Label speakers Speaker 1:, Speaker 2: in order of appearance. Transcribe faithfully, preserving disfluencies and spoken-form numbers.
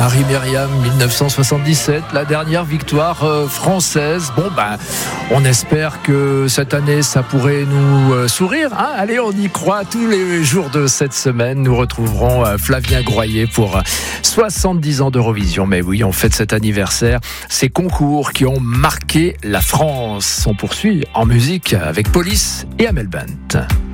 Speaker 1: Marie-Myriam, dix-neuf cent soixante-dix-sept, la dernière victoire euh, française. Bon, ben, on espère que cette année, ça pourrait nous euh, sourire. Hein, allez, on y croit. Tous les jours de cette semaine, nous retrouverons euh, Flavien Groyer pour euh, soixante-dix ans d'Eurovision. Mais oui, on fête cet anniversaire. Ces concours qui ont marqué la France. On poursuit en musique avec Police et Amel Bent.